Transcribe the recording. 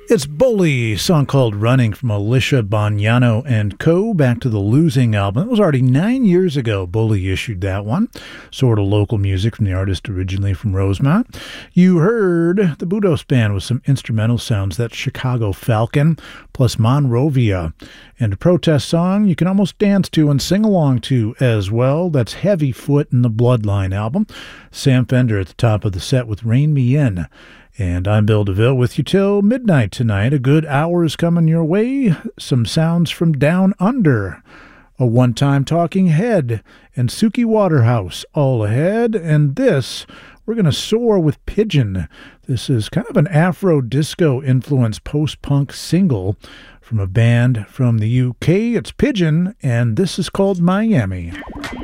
It's Bully, song called Running from Alicia Bognano and Co. Back to the Losing album. It was already 9 years ago Bully issued that one. Sort of local music from the artist originally from Rosemont. You heard the Budos Band with some instrumental sounds. That's Chicago Falcon plus Monrovia. And a protest song you can almost dance to and sing along to as well. That's Heavy Foot in the Bloodline album. Sam Fender at the top of the set with Rein Me In. And I'm Bill DeVille with you till midnight tonight. A good hour is coming your way. Some sounds from Down Under, a one-time Talking Head, and Suki Waterhouse all ahead. And this, we're going to soar with Pigeon. This is kind of an Afro-disco influenced post-punk single from a band from the UK. It's Pigeon, and this is called Miami.